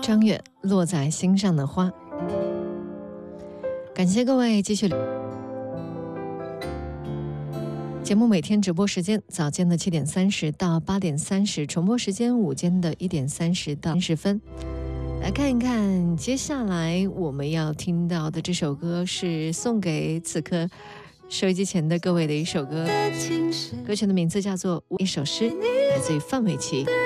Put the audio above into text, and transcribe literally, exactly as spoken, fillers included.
张远，落在心上的花。感谢各位继续。节目每天直播时间：早间的七点三十到八点三十，重播时间午间的一点三十到三十分。来看一看，接下来我们要听到的这首歌是送给此刻收音机前的各位的一首歌，歌曲的名字叫做《一首诗》，来自于范玮琪。